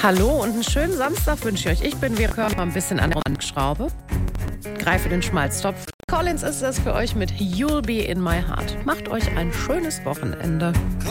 Hallo und einen schönen Samstag wünsche ich euch. Ich bin Vera, mal ein bisschen an der Schraube. Greife den Schmalztopf. Collins ist das für euch mit You'll Be in My Heart. Macht euch ein schönes Wochenende.